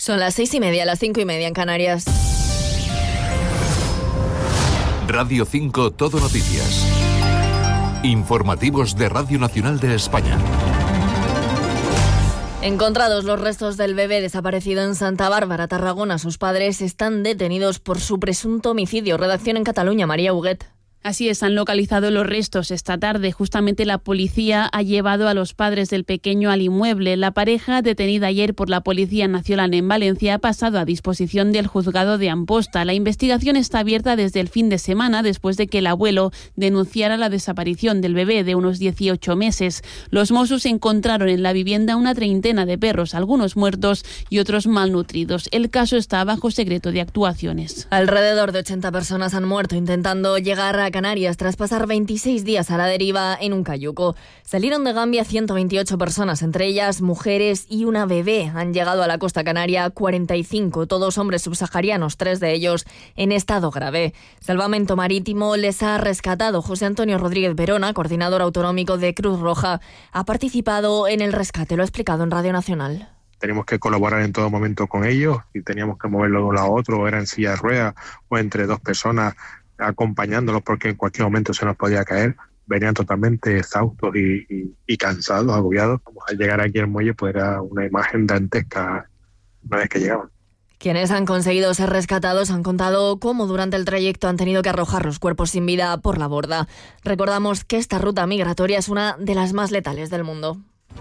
Son las 6:30, las 5:30 en Canarias. Radio 5 Todo Noticias. Informativos de Radio Nacional de España. Encontrados los restos del bebé desaparecido en Santa Bárbara, Tarragona, sus padres están detenidos por su presunto homicidio. Redacción en Cataluña, María Huguet. Así es, han localizado los restos esta tarde. Justamente la policía ha llevado a los padres del pequeño al inmueble. La pareja, detenida ayer por la Policía Nacional en Valencia, ha pasado a disposición del juzgado de Amposta. La investigación está abierta desde el fin de semana, después de que el abuelo denunciara la desaparición del bebé de unos 18 meses. Los Mossos encontraron en la vivienda una treintena de perros, algunos muertos y otros malnutridos. El caso está bajo secreto de actuaciones. Alrededor de 80 personas han muerto intentando llegar a Canarias tras pasar 26 días a la deriva en un cayuco. Salieron de Gambia 128 personas, entre ellas mujeres y una bebé. Han llegado a la costa canaria 45, todos hombres subsaharianos, 3 de ellos en estado grave. Salvamento Marítimo les ha rescatado. José Antonio Rodríguez Verona, coordinador autonómico de Cruz Roja, ha participado en el rescate, lo ha explicado en Radio Nacional. Tenemos que colaborar en todo momento con ellos y teníamos que moverlo de un lado a otro, era en silla de ruedas o entre dos personas acompañándolos porque en cualquier momento se nos podía caer. Venían totalmente exhaustos y cansados, agobiados. Al llegar aquí al muelle pues era una imagen dantesca una vez que llegaban. Quienes han conseguido ser rescatados han contado cómo durante el trayecto han tenido que arrojar los cuerpos sin vida por la borda. Recordamos que esta ruta migratoria es una de las más letales del mundo.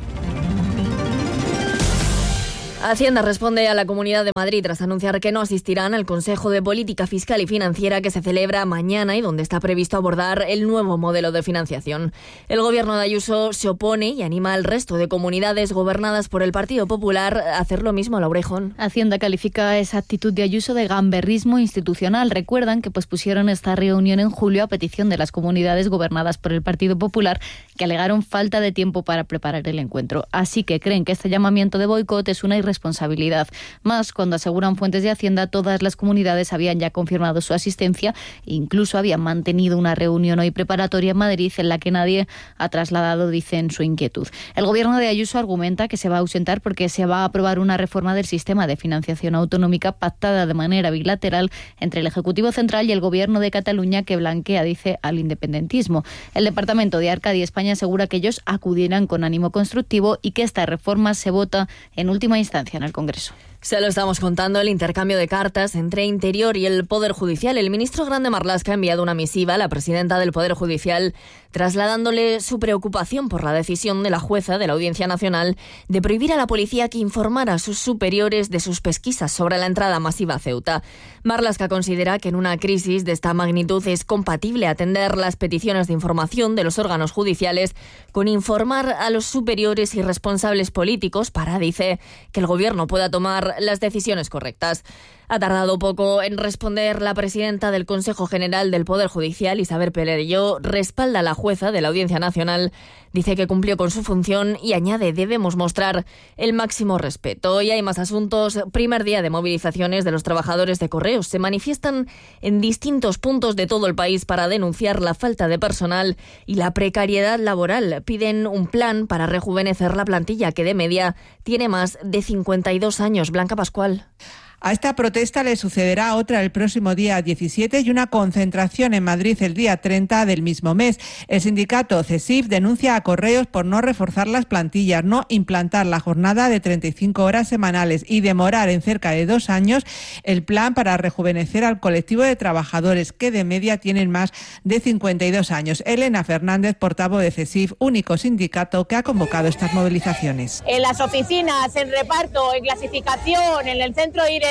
Hacienda responde a la Comunidad de Madrid tras anunciar que no asistirán al Consejo de Política Fiscal y Financiera que se celebra mañana y donde está previsto abordar el nuevo modelo de financiación. El gobierno de Ayuso se opone y anima al resto de comunidades gobernadas por el Partido Popular a hacer lo mismo. Laura Hijón. Hacienda califica esa actitud de Ayuso de gamberrismo institucional. Recuerdan que pospusieron esta reunión en julio a petición de las comunidades gobernadas por el Partido Popular, que alegaron falta de tiempo para preparar el encuentro. Así que creen que este llamamiento de boicot es una responsabilidad. Más cuando aseguran fuentes de Hacienda, todas las comunidades habían ya confirmado su asistencia e incluso habían mantenido una reunión hoy preparatoria en Madrid en la que nadie ha trasladado, dicen, su inquietud. El gobierno de Ayuso argumenta que se va a ausentar porque se va a aprobar una reforma del sistema de financiación autonómica pactada de manera bilateral entre el Ejecutivo Central y el Gobierno de Cataluña que blanquea, dice, al independentismo. El Departamento de Arcadi España asegura que ellos acudirán con ánimo constructivo y que esta reforma se vota en última instancia en el Congreso. Se lo estamos contando, el intercambio de cartas entre Interior y el Poder Judicial. El ministro Grande Marlaska ha enviado una misiva a la presidenta del Poder Judicial trasladándole su preocupación por la decisión de la jueza de la Audiencia Nacional de prohibir a la policía que informara a sus superiores de sus pesquisas sobre la entrada masiva a Ceuta. Marlaska considera que en una crisis de esta magnitud es compatible atender las peticiones de información de los órganos judiciales con informar a los superiores y responsables políticos para, dice, que el gobierno pueda tomar las decisiones correctas. Ha tardado poco en responder la presidenta del Consejo General del Poder Judicial, Isabel Perelló, respalda a la jueza de la Audiencia Nacional, dice que cumplió con su función y añade, debemos mostrar el máximo respeto. Y hay más asuntos. Primer día de movilizaciones de los trabajadores de Correos. Se manifiestan en distintos puntos de todo el país para denunciar la falta de personal y la precariedad laboral. Piden un plan para rejuvenecer la plantilla que de media tiene más de 52 años. Blanca Pascual. A esta protesta le sucederá otra el próximo día 17 y una concentración en Madrid el día 30 del mismo mes. El sindicato CESIF denuncia a Correos por no reforzar las plantillas, no implantar la jornada de 35 horas semanales y demorar en cerca de 2 años el plan para rejuvenecer al colectivo de trabajadores que de media tienen más de 52 años. Elena Fernández, portavoz de CESIF, único sindicato que ha convocado estas movilizaciones. En las oficinas, en reparto, en clasificación, en el centro directivo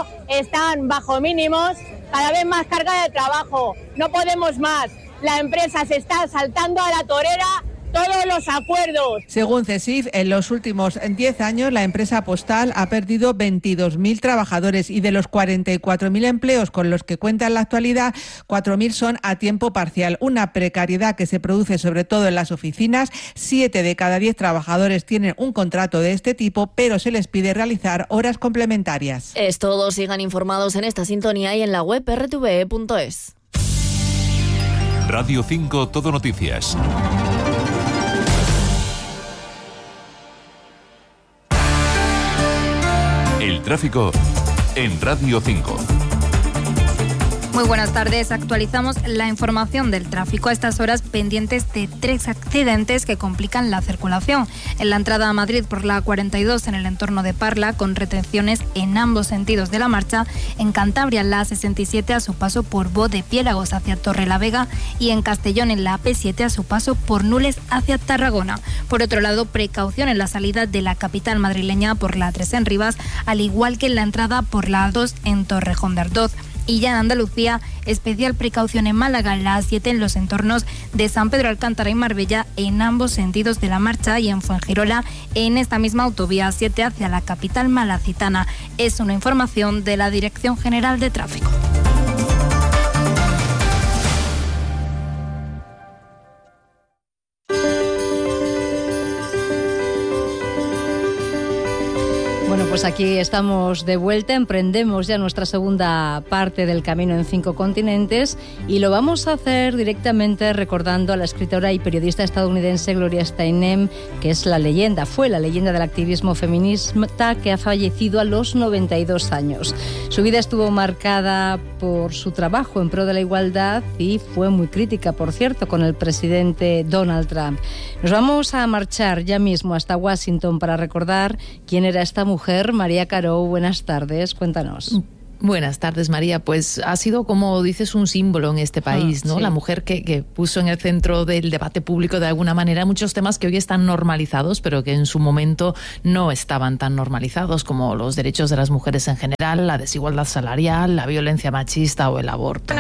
están bajo mínimos, cada vez más carga de trabajo, no podemos más, la empresa se está saltando a la torera todos los acuerdos. Según CESIF, en los últimos 10 años la empresa postal ha perdido 22.000 trabajadores y de los 44.000 empleos con los que cuenta en la actualidad, 4.000 son a tiempo parcial. Una precariedad que se produce sobre todo en las oficinas. 7 de cada 10 trabajadores tienen un contrato de este tipo, pero se les pide realizar horas complementarias. Es todo. Sigan informados en esta sintonía y en la web rtve.es. Radio 5 Todo Noticias. El tráfico en Radio 5. Muy buenas tardes. Actualizamos la información del tráfico a estas horas, pendientes de 3 accidentes que complican la circulación. En la entrada a Madrid por la 42 en el entorno de Parla, con retenciones en ambos sentidos de la marcha. En Cantabria, la 67 a su paso por Bodepiélagos hacia Torrelavega, y en Castellón en la AP7 a su paso por Nules hacia Tarragona. Por otro lado, precaución en la salida de la capital madrileña por la A3 en Rivas, al igual que en la entrada por la A2 en Torrejón de Ardoz. Y ya en Andalucía, especial precaución en Málaga, en la A7 en los entornos de San Pedro Alcántara y Marbella en ambos sentidos de la marcha, y en Fuengirola en esta misma autovía A7 hacia la capital malacitana. Es una información de la Dirección General de Tráfico. Bueno, pues aquí estamos de vuelta, emprendemos ya nuestra segunda parte del camino en 5 continentes, y lo vamos a hacer directamente recordando a la escritora y periodista estadounidense Gloria Steinem, que es fue la leyenda del activismo feminista, que ha fallecido a los 92 años. Su vida estuvo marcada por su trabajo en pro de la igualdad y fue muy crítica, por cierto, con el presidente Donald Trump. Nos vamos a marchar ya mismo hasta Washington para recordar quién era esta mujer. María Caro, buenas tardes, cuéntanos. Buenas tardes, María. Pues ha sido, como dices, un símbolo en este país, ¿no? Sí. La mujer que puso en el centro del debate público, de alguna manera, muchos temas que hoy están normalizados, pero que en su momento no estaban tan normalizados, como los derechos de las mujeres en general, la desigualdad salarial, la violencia machista o el aborto.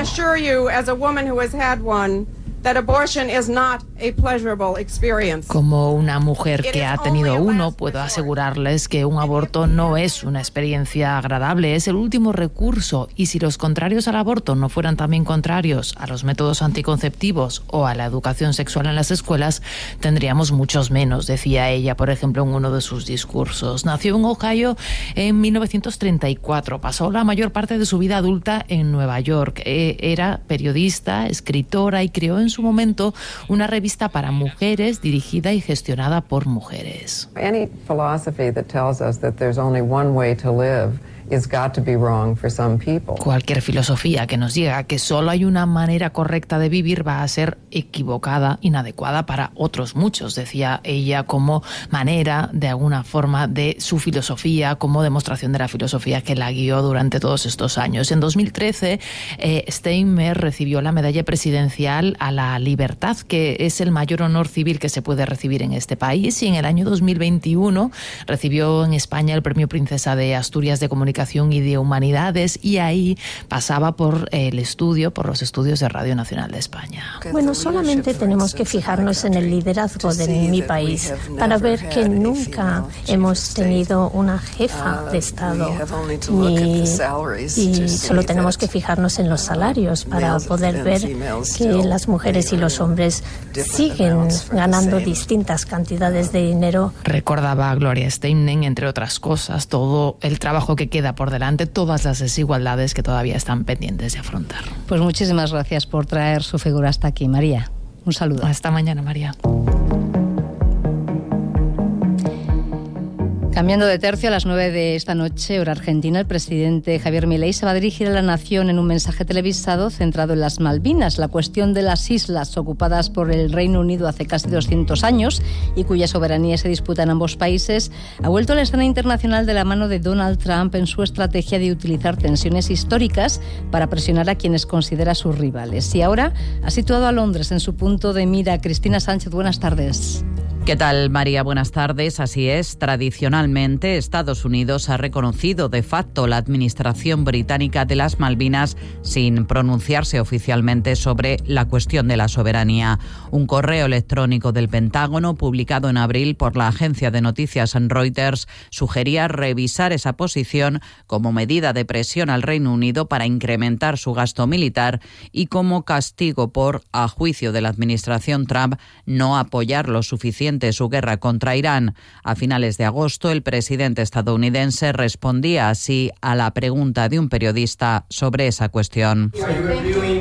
Como una mujer que ha tenido uno, puedo asegurarles que un aborto no es una experiencia agradable, es el último recurso, y si los contrarios al aborto no fueran también contrarios a los métodos anticonceptivos o a la educación sexual en las escuelas, tendríamos muchos menos, decía ella, por ejemplo, en uno de sus discursos. Nació en Ohio en 1934, pasó la mayor parte de su vida adulta en Nueva York, era periodista, escritora, y creó en su momento una revista para mujeres dirigida y gestionada por mujeres. Any philosophy that tells us that there's only one way to live is got to be wrong for some people. Cualquier filosofía que nos diga que solo hay una manera correcta de vivir va a ser equivocada, inadecuada para otros muchos, decía ella, como manera, de alguna forma, de su filosofía, como demostración de la filosofía que la guió durante todos estos años. En 2013, Steiner recibió la medalla presidencial a la libertad, que es el mayor honor civil que se puede recibir en este país, y en el año 2021 recibió en España el Premio Princesa de Asturias de Comunicación y de Humanidades, y ahí pasaba por los estudios de Radio Nacional de España. Bueno, solamente tenemos que fijarnos en el liderazgo de mi país para ver que nunca hemos tenido una jefa de Estado, y solo tenemos que fijarnos en los salarios para poder ver que las mujeres y los hombres siguen ganando distintas cantidades de dinero. Recordaba Gloria Steinem, entre otras cosas, todo el trabajo que queda por delante, todas las desigualdades que todavía están pendientes de afrontar. Pues muchísimas gracias por traer su figura hasta aquí, María. Un saludo. Hasta mañana, María. Cambiando de tercio, a las 9 de esta noche, hora argentina, el presidente Javier Milei se va a dirigir a la nación en un mensaje televisado centrado en las Malvinas, la cuestión de las islas ocupadas por el Reino Unido hace casi 200 años y cuya soberanía se disputa en ambos países. Ha vuelto a la escena internacional de la mano de Donald Trump en su estrategia de utilizar tensiones históricas para presionar a quienes considera sus rivales. Y ahora ha situado a Londres en su punto de mira. Cristina Sánchez, buenas tardes. ¿Qué tal, María? Buenas tardes. Así es, tradicionalmente Estados Unidos ha reconocido de facto la administración británica de las Malvinas sin pronunciarse oficialmente sobre la cuestión de la soberanía. Un correo electrónico del Pentágono, publicado en abril por la agencia de noticias Reuters, sugería revisar esa posición como medida de presión al Reino Unido para incrementar su gasto militar y como castigo por, a juicio de la administración Trump, no apoyar lo suficiente su guerra contra Irán. A finales de agosto, el presidente estadounidense respondía así a la pregunta de un periodista sobre esa cuestión.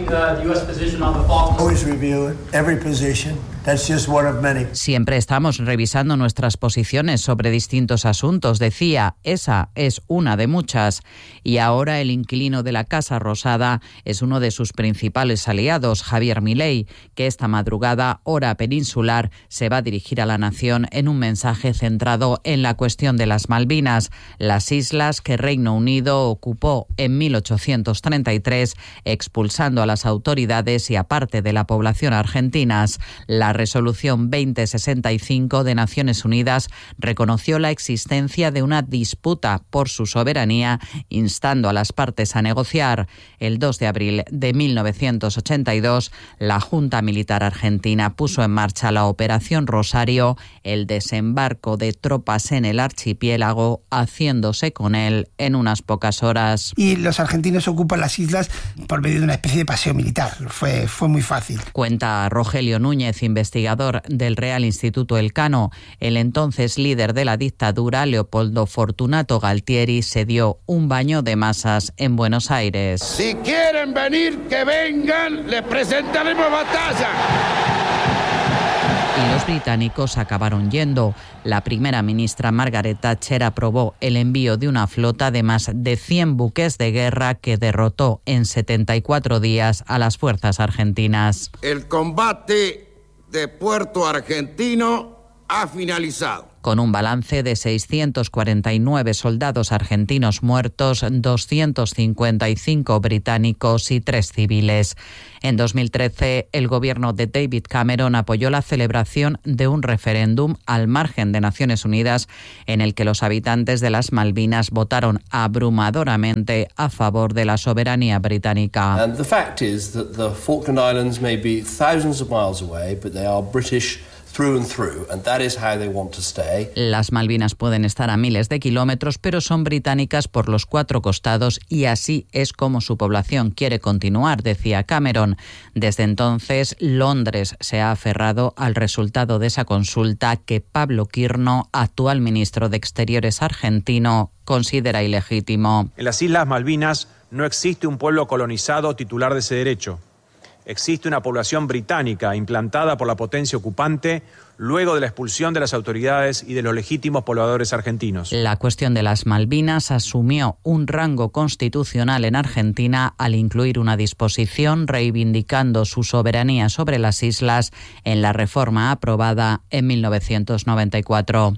Siempre estamos revisando nuestras posiciones sobre distintos asuntos, decía. Esa es una de muchas. Y ahora el inquilino de la Casa Rosada es uno de sus principales aliados, Javier Milei, que esta madrugada, hora peninsular, se va a dirigir a la nación en un mensaje centrado en la cuestión de las Malvinas, las islas que Reino Unido ocupó en 1833, expulsando a las autoridades y a parte de la población argentinas. La resolución 2065 de Naciones Unidas reconoció la existencia de una disputa por su soberanía, instando a las partes a negociar. El 2 de abril de 1982, la Junta Militar Argentina puso en marcha la Operación Rosario, el desembarco de tropas en el archipiélago, haciéndose con él en unas pocas horas. Y los argentinos ocupan las islas por medio de una especie de paseo militar. Fue muy fácil. Cuenta Rogelio Núñez, investigador del Real Instituto Elcano. El entonces líder de la dictadura, Leopoldo Fortunato Galtieri, se dio un baño de masas en Buenos Aires. Si quieren venir, que vengan, les presentaremos batalla. Y los británicos acabaron yendo. La primera ministra Margaret Thatcher aprobó el envío de una flota de más de 100 buques de guerra que derrotó en 74 días a las fuerzas argentinas. El combate de Puerto Argentino ha finalizado. Con un balance de 649 soldados argentinos muertos, 255 británicos y 3 civiles. En 2013, el gobierno de David Cameron apoyó la celebración de un referéndum al margen de Naciones Unidas en el que los habitantes de las Malvinas votaron abrumadoramente a favor de la soberanía británica. And the fact is that the Falkland Islands may be thousands of miles away, but they are British through and through, and that is how they want to stay. Las Malvinas pueden estar a miles de kilómetros, pero son británicas por los 4 costados y así es como su población quiere continuar, decía Cameron. Desde entonces, Londres se ha aferrado al resultado de esa consulta que Pablo Quirno, actual ministro de Exteriores argentino, considera ilegítimo. En las Islas Malvinas no existe un pueblo colonizado titular de ese derecho. Existe una población británica implantada por la potencia ocupante luego de la expulsión de las autoridades y de los legítimos pobladores argentinos. La cuestión de las Malvinas asumió un rango constitucional en Argentina al incluir una disposición reivindicando su soberanía sobre las islas en la reforma aprobada en 1994.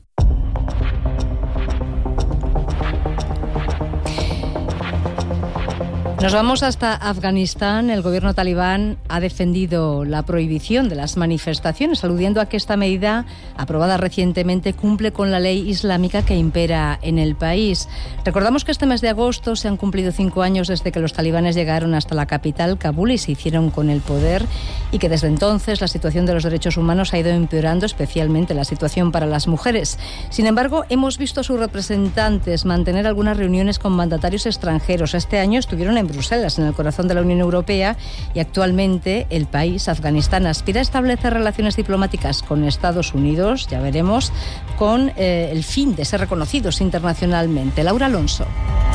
Nos vamos hasta Afganistán. El gobierno talibán ha defendido la prohibición de las manifestaciones, aludiendo a que esta medida, aprobada recientemente, cumple con la ley islámica que impera en el país. Recordamos que este mes de agosto se han cumplido 5 años desde que los talibanes llegaron hasta la capital, Kabul, y se hicieron con el poder, y que desde entonces la situación de los derechos humanos ha ido empeorando, especialmente la situación para las mujeres. Sin embargo, hemos visto a sus representantes mantener algunas reuniones con mandatarios extranjeros. Este año estuvieron en Bruselas, en el corazón de la Unión Europea, y actualmente el país, Afganistán, aspira a establecer relaciones diplomáticas con Estados Unidos, ya veremos, con el fin de ser reconocidos internacionalmente. Laura Alonso.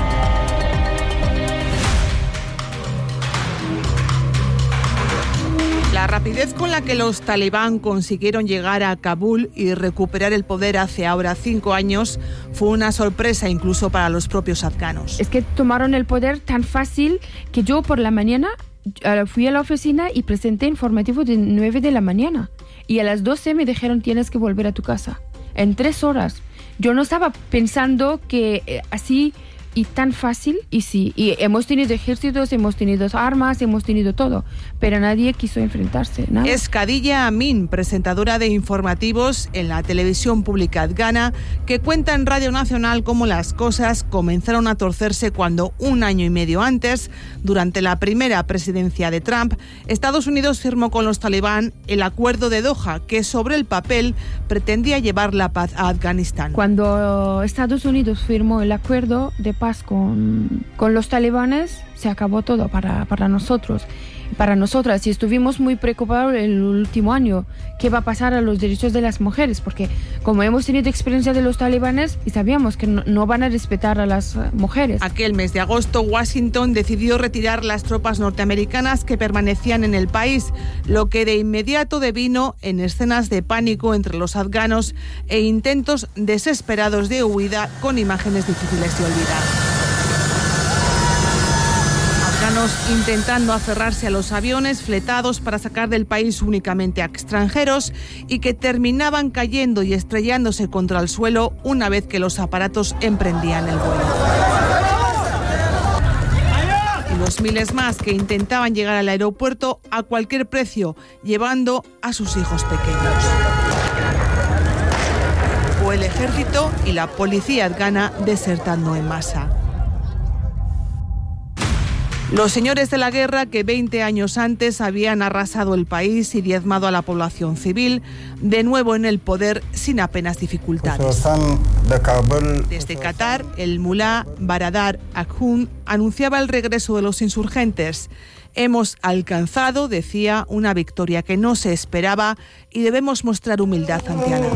La rapidez con la que los talibán consiguieron llegar a Kabul y recuperar el poder hace ahora 5 años fue una sorpresa incluso para los propios afganos. Es que tomaron el poder tan fácil que yo por la mañana fui a la oficina y presenté informativo de 9 de la mañana. Y a las 12 me dijeron tienes que volver a tu casa. En 3 horas. Yo no estaba pensando que así y tan fácil, y sí, y hemos tenido ejércitos, hemos tenido armas, hemos tenido todo, pero nadie quiso enfrentarse, nada. Es Khadija Amin, presentadora de informativos en la televisión pública afgana, que cuenta en Radio Nacional cómo las cosas comenzaron a torcerse cuando 1 año y medio antes, durante la primera presidencia de Trump, Estados Unidos firmó con los talibán el Acuerdo de Doha, que sobre el papel pretendía llevar la paz a Afganistán. Cuando Estados Unidos firmó el acuerdo de paz con los talibanes, se acabó todo para nosotros. Para nosotras, y estuvimos muy preocupados el último año, ¿qué va a pasar a los derechos de las mujeres? Porque como hemos tenido experiencia de los talibanes y sabíamos que no van a respetar a las mujeres. Aquel mes de agosto, Washington decidió retirar las tropas norteamericanas que permanecían en el país, lo que de inmediato devino en escenas de pánico entre los afganos e intentos desesperados de huida con imágenes difíciles de olvidar. Afganos intentando aferrarse a los aviones fletados para sacar del país únicamente a extranjeros y que terminaban cayendo y estrellándose contra el suelo una vez que los aparatos emprendían el vuelo. Y los miles más que intentaban llegar al aeropuerto a cualquier precio, llevando a sus hijos pequeños. O el ejército y la policía afgana desertando en masa. Los señores de la guerra que 20 años antes habían arrasado el país y diezmado a la población civil, de nuevo en el poder sin apenas dificultades. Desde Qatar, el mulá Baradar Akhund anunciaba el regreso de los insurgentes. Hemos alcanzado, decía, una victoria que no se esperaba y debemos mostrar humildad ante Alá.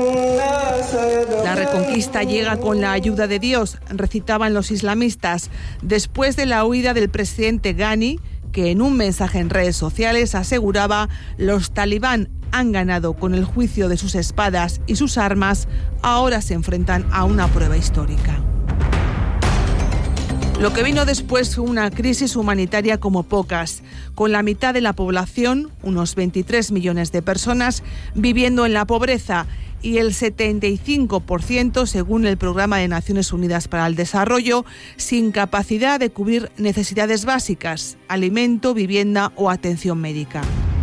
La reconquista llega con la ayuda de Dios, recitaban los islamistas, después de la huida del presidente Ghani, que en un mensaje en redes sociales aseguraba: los talibán han ganado con el juicio de sus espadas y sus armas, ahora se enfrentan a una prueba histórica. Lo que vino después fue una crisis humanitaria como pocas, con la mitad de la población, unos 23 millones de personas, viviendo en la pobreza y el 75%, según el Programa de Naciones Unidas para el Desarrollo, sin capacidad de cubrir necesidades básicas, alimento, vivienda o atención médica.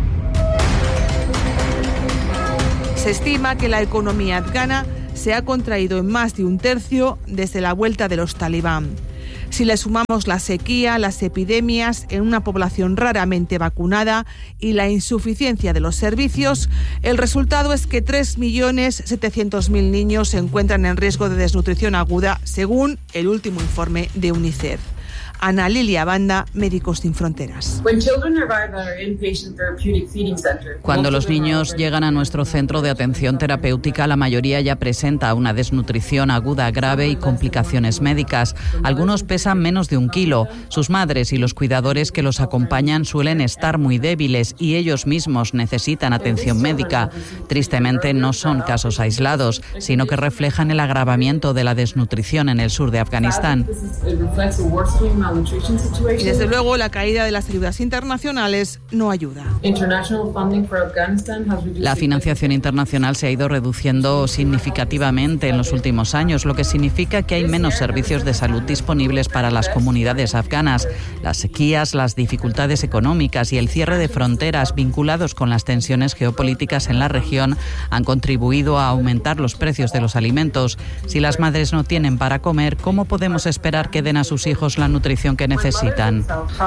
Se estima que la economía afgana se ha contraído en más de un tercio desde la vuelta de los talibán. Si le sumamos la sequía, las epidemias en una población raramente vacunada y la insuficiencia de los servicios, el resultado es que 3.700.000 niños se encuentran en riesgo de desnutrición aguda, según el último informe de UNICEF. Ana Lilia Banda, Médicos Sin Fronteras. Cuando los niños llegan a nuestro centro de atención terapéutica, la mayoría ya presenta una desnutrición aguda grave y complicaciones médicas. Algunos pesan menos de 1 kilo. Sus madres y los cuidadores que los acompañan suelen estar muy débiles y ellos mismos necesitan atención médica. Tristemente, no son casos aislados, sino que reflejan el agravamiento de la desnutrición en el sur de Afganistán. Y desde luego la caída de las ayudas internacionales no ayuda. La financiación internacional se ha ido reduciendo significativamente en los últimos años, lo que significa que hay menos servicios de salud disponibles para las comunidades afganas. Las sequías, las dificultades económicas y el cierre de fronteras vinculados con las tensiones geopolíticas en la región han contribuido a aumentar los precios de los alimentos. Si las madres no tienen para comer, ¿cómo podemos esperar que den a sus hijos la nutrición que necesitan?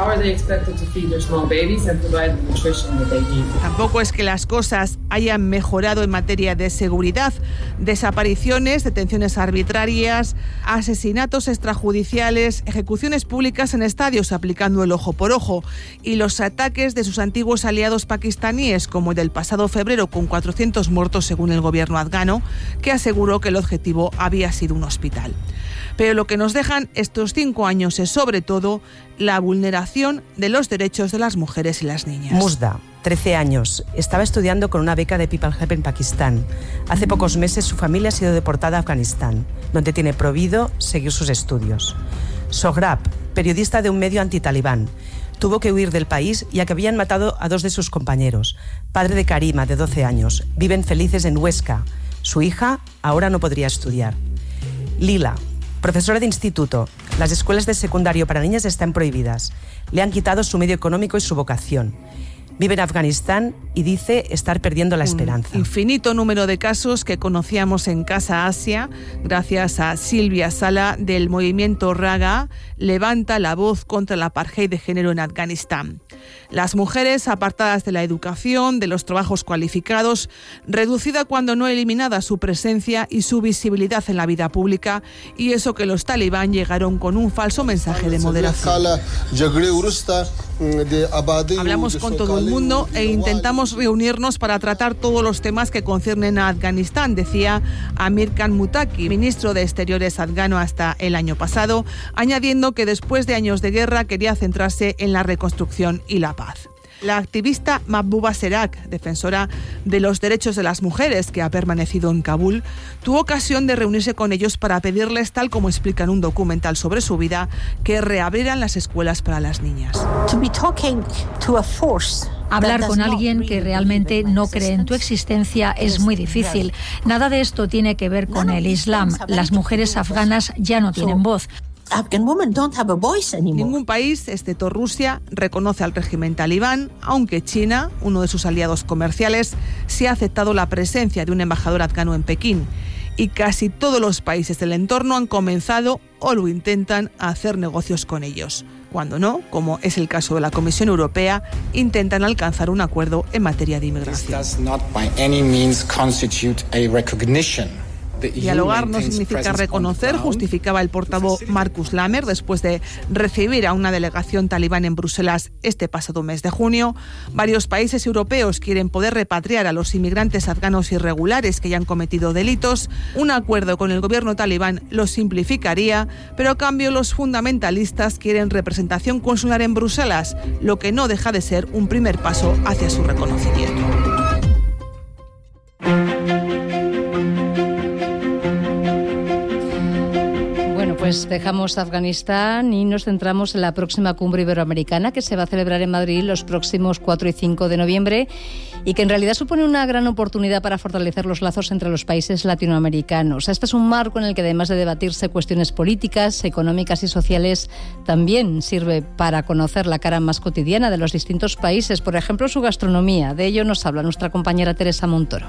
Tampoco es que las cosas hayan mejorado en materia de seguridad. Desapariciones, detenciones arbitrarias, asesinatos extrajudiciales, ejecuciones públicas en estadios aplicando el ojo por ojo y los ataques de sus antiguos aliados pakistaníes, como el del pasado febrero con 400 muertos según el gobierno afgano, que aseguró que el objetivo había sido un hospital. Pero lo que nos dejan estos 5 años es sobre todo la vulneración de los derechos de las mujeres y las niñas. Musda, 13 años, estaba estudiando con una beca de People Help en Pakistán. Hace pocos meses su familia ha sido deportada a Afganistán, donde tiene prohibido seguir sus estudios. Sohrab, periodista de un medio antitalibán, tuvo que huir del país ya que habían matado a 2 de sus compañeros. Padre de Karima, de 12 años, viven felices en Huesca. Su hija ahora no podría estudiar. Lila, profesora de instituto. Las escuelas de secundario para niñas están prohibidas. Le han quitado su medio económico y su vocación. Vive en Afganistán y dice estar perdiendo la esperanza. Un infinito número de casos que conocíamos en Casa Asia, gracias a Silvia Sala del movimiento Raga, levanta la voz contra la apartheid de género en Afganistán. Las mujeres apartadas de la educación, de los trabajos cualificados, reducida cuando no eliminada su presencia y su visibilidad en la vida pública, y eso que los talibán llegaron con un falso mensaje de moderación. Hablamos con todo el mundo e intentamos reunirnos para tratar todos los temas que conciernen a Afganistán, decía Amir Khan Muttaqi, ministro de Exteriores afgano hasta el año pasado, añadiendo que después de años de guerra quería centrarse en la reconstrucción y la paz. La activista Mahbuba Serak, defensora de los derechos de las mujeres que ha permanecido en Kabul, tuvo ocasión de reunirse con ellos para pedirles, tal como explica en un documental sobre su vida, que reabrieran las escuelas para las niñas. Hablar con alguien que realmente no cree en tu existencia es muy difícil. Nada de esto tiene que ver con el Islam. Las mujeres afganas ya no tienen voz. Ningún país, excepto Rusia, reconoce al régimen talibán, aunque China, uno de sus aliados comerciales, sí ha aceptado la presencia de un embajador afgano en Pekín. Y casi todos los países del entorno han comenzado o lo intentan a hacer negocios con ellos. Cuando no, como es el caso de la Comisión Europea, intentan alcanzar un acuerdo en materia de inmigración. Dialogar no significa reconocer, justificaba el portavoz Marcus Lamer después de recibir a una delegación talibán en Bruselas este pasado mes de junio. Varios países europeos quieren poder repatriar a los inmigrantes afganos irregulares que ya han cometido delitos. Un acuerdo con el gobierno talibán lo simplificaría, pero a cambio los fundamentalistas quieren representación consular en Bruselas, lo que no deja de ser un primer paso hacia su reconocimiento. Pues dejamos Afganistán y nos centramos en la próxima cumbre iberoamericana que se va a celebrar en Madrid los próximos 4 y 5 de noviembre y que en realidad supone una gran oportunidad para fortalecer los lazos entre los países latinoamericanos. Este es un marco en el que, además de debatirse cuestiones políticas, económicas y sociales, también sirve para conocer la cara más cotidiana de los distintos países, por ejemplo, su gastronomía. De ello nos habla nuestra compañera Teresa Montoro.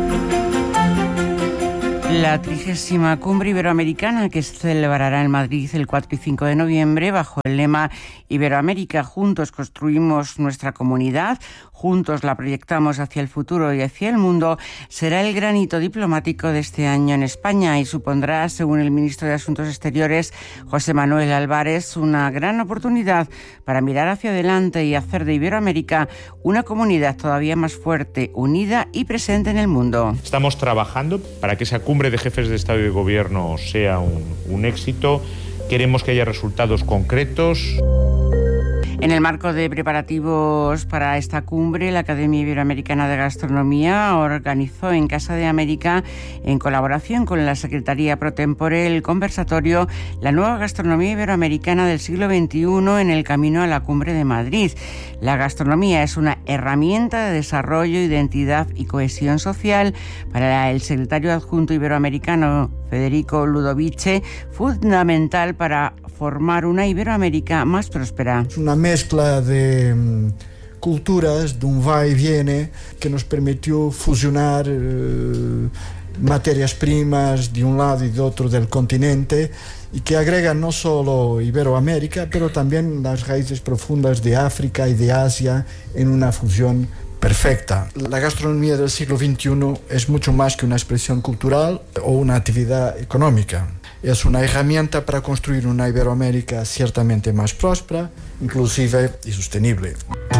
La 30ª Cumbre Iberoamericana, que se celebrará en Madrid el 4 y 5 de noviembre bajo el lema Iberoamérica, juntos construimos nuestra comunidad, juntos la proyectamos hacia el futuro y hacia el mundo, será el gran hito diplomático de este año en España y supondrá, según el ministro de Asuntos Exteriores, José Manuel Álvarez, una gran oportunidad para mirar hacia adelante y hacer de Iberoamérica una comunidad todavía más fuerte, unida y presente en el mundo. Estamos trabajando para que esa cumbre de jefes de Estado y de Gobierno sea un éxito. Queremos que haya resultados concretos. En el marco de preparativos para esta cumbre, la Academia Iberoamericana de Gastronomía organizó en Casa de América, en colaboración con la Secretaría Pro Tempore, el conversatorio La nueva gastronomía iberoamericana del siglo XXI en el camino a la Cumbre de Madrid. La gastronomía es una herramienta de desarrollo, identidad y cohesión social. Para el secretario adjunto iberoamericano Federico Ludovice, fundamental para formar una Iberoamérica más próspera. Es una mezcla de culturas, de un va y viene, que nos permitió fusionar materias primas de un lado y de otro del continente y que agregan no solo Iberoamérica, pero también las raíces profundas de África y de Asia en una fusión perfecta. La gastronomía del siglo XXI es mucho más que una expresión cultural o una actividad económica. Es una herramienta para construir una Iberoamérica ciertamente más próspera, inclusiva y sostenible.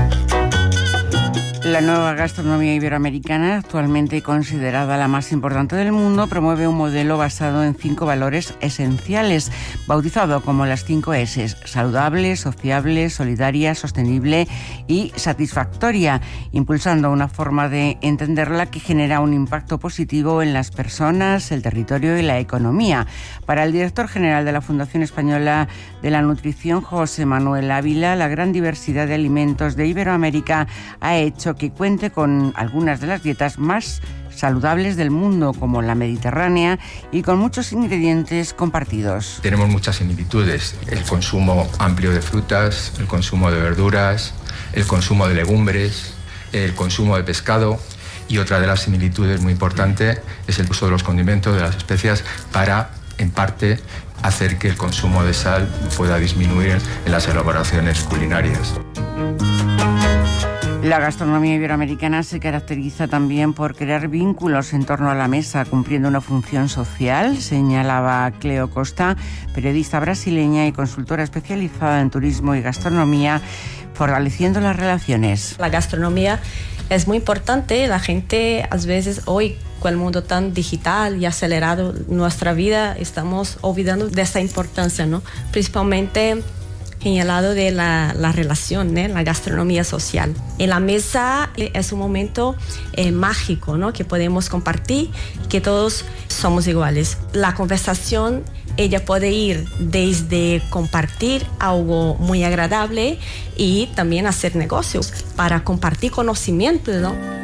La nueva gastronomía iberoamericana, actualmente considerada la más importante del mundo, promueve un modelo basado en 5 valores esenciales, bautizado como las 5 S: saludable, sociable, solidaria, sostenible y satisfactoria, impulsando una forma de entenderla que genera un impacto positivo en las personas, el territorio y la economía. Para el director general de la Fundación Española de la Nutrición, José Manuel Ávila, la gran diversidad de alimentos de Iberoamérica ha hecho que cuente con algunas de las dietas más saludables del mundo, como la mediterránea, y con muchos ingredientes compartidos. Tenemos muchas similitudes: el consumo amplio de frutas, el consumo de verduras, el consumo de legumbres, el consumo de pescado, y otra de las similitudes muy importantes es el uso de los condimentos, de las especias, para, en parte, hacer que el consumo de sal pueda disminuir en las elaboraciones culinarias. La gastronomía iberoamericana se caracteriza también por crear vínculos en torno a la mesa, cumpliendo una función social, señalaba Cleo Costa, periodista brasileña y consultora especializada en turismo y gastronomía, fortaleciendo las relaciones. La gastronomía es muy importante. La gente, a veces hoy, con el mundo tan digital y acelerado, nuestra vida, estamos olvidando de esa importancia, ¿no? Principalmente en el lado de la relación, ¿no? La gastronomía social. En la mesa es un momento mágico, ¿no? Que podemos compartir, que todos somos iguales. La conversación, ella puede ir desde compartir algo muy agradable y también hacer negocios para compartir conocimiento, ¿no?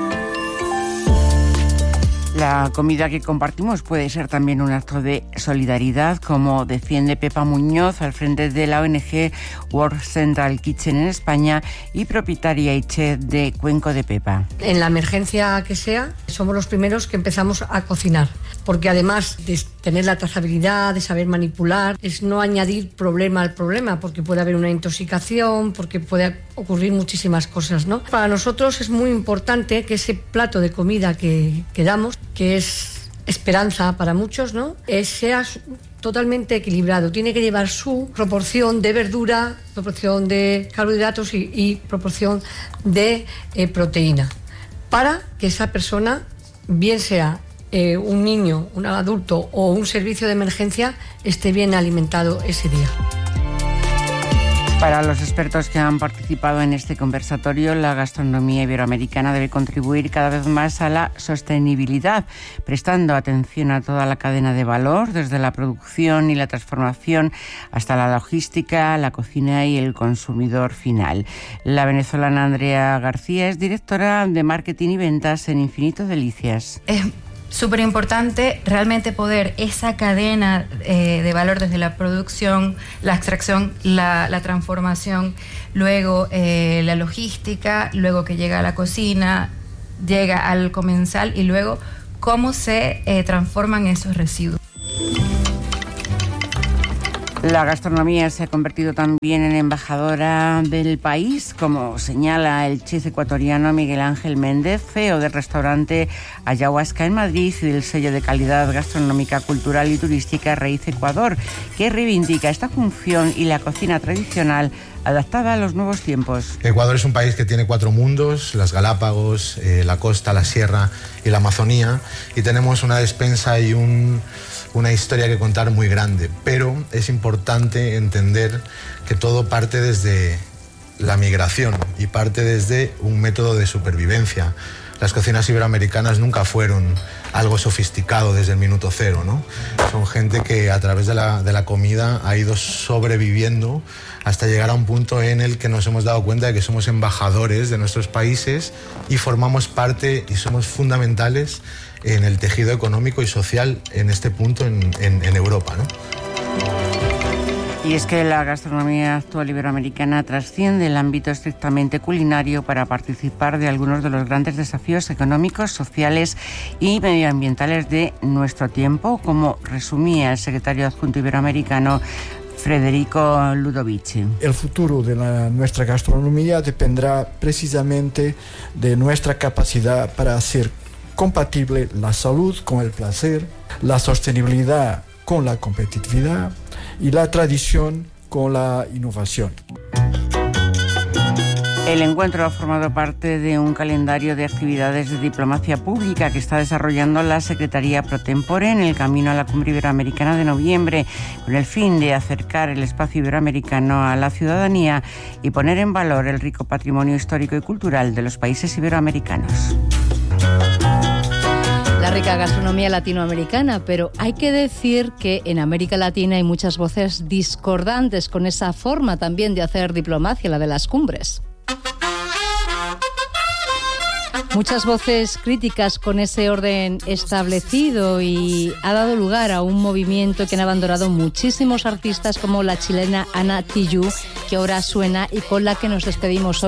La comida que compartimos puede ser también un acto de solidaridad, como defiende Pepa Muñoz al frente de la ONG World Central Kitchen en España y propietaria y chef de Cuenco de Pepa. En la emergencia que sea, somos los primeros que empezamos a cocinar, porque además de tener la trazabilidad, de saber manipular, es no añadir problema al problema, porque puede haber una intoxicación, porque puede ocurrir muchísimas cosas, ¿no? Para nosotros es muy importante que ese plato de comida que damos, que es esperanza para muchos, ¿no? Sea totalmente equilibrado. Tiene que llevar su proporción de verdura, proporción de carbohidratos y proporción de proteína, para que esa persona, bien sea un niño, un adulto o un servicio de emergencia, esté bien alimentado ese día. Para los expertos que han participado en este conversatorio, la gastronomía iberoamericana debe contribuir cada vez más a la sostenibilidad, prestando atención a toda la cadena de valor, desde la producción y la transformación hasta la logística, la cocina y el consumidor final. La venezolana Andrea García es directora de marketing y ventas en Infinito Delicias. Súper importante realmente poder esa cadena de valor desde la producción, la extracción, la transformación, luego la logística, luego que llega a la cocina, llega al comensal y luego cómo se transforman esos residuos. La gastronomía se ha convertido también en embajadora del país, como señala el chef ecuatoriano Miguel Ángel Méndez, CEO del restaurante Ayahuasca en Madrid y del sello de calidad gastronómica, cultural y turística Raíz Ecuador, que reivindica esta función y la cocina tradicional adaptada a los nuevos tiempos. Ecuador es un país que tiene 4 mundos, las Galápagos, la costa, la sierra y la Amazonía, y tenemos una despensa y una historia que contar muy grande, pero es importante entender que todo parte desde la migración y parte desde un método de supervivencia. Las cocinas iberoamericanas nunca fueron algo sofisticado desde el minuto cero, ¿no? Son gente que a través de la comida ha ido sobreviviendo hasta llegar a un punto en el que nos hemos dado cuenta de que somos embajadores de nuestros países y formamos parte y somos fundamentales en el tejido económico y social en este punto en Europa, ¿no? Y es que la gastronomía actual iberoamericana trasciende el ámbito estrictamente culinario para participar de algunos de los grandes desafíos económicos, sociales y medioambientales de nuestro tiempo, como resumía el secretario adjunto iberoamericano Federico Ludovici. El futuro de nuestra gastronomía dependerá precisamente de nuestra capacidad para hacer compatible la salud con el placer, la sostenibilidad con la competitividad y la tradición con la innovación. El encuentro ha formado parte de un calendario de actividades de diplomacia pública que está desarrollando la Secretaría Pro Tempore en el camino a la Cumbre Iberoamericana de noviembre, con el fin de acercar el espacio iberoamericano a la ciudadanía y poner en valor el rico patrimonio histórico y cultural de los países iberoamericanos. La rica gastronomía latinoamericana, pero hay que decir que en América Latina hay muchas voces discordantes con esa forma también de hacer diplomacia, la de las cumbres. Muchas voces críticas con ese orden establecido y ha dado lugar a un movimiento que han abandonado muchísimos artistas como la chilena Ana Tijoux, que ahora suena y con la que nos despedimos hoy.